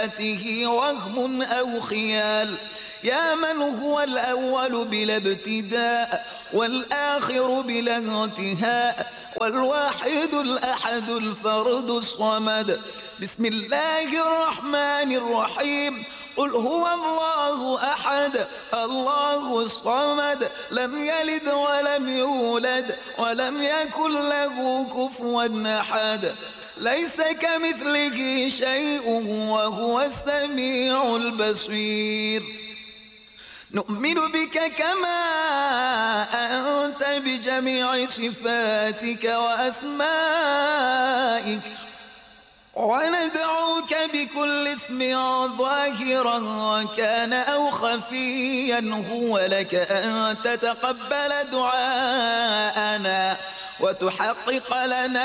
صفاته وهم أو خيال. يا من هو الأول بلا ابتداء والآخر بلا انتهاء والواحد الأحد الفرد الصمد. بسم الله الرحمن الرحيم. قل هو الله أحد الله الصمد لم يلد ولم يولد ولم يكن له كفوا أحد. ليس كمثله شيء وهو السميع البصير. نؤمن بك كما أنت بجميع صفاتك وأسمائك وندعوك بكل اسم ظاهرا كان أو خفيا هو لك أن تتقبل دعاءنا وتحقق لنا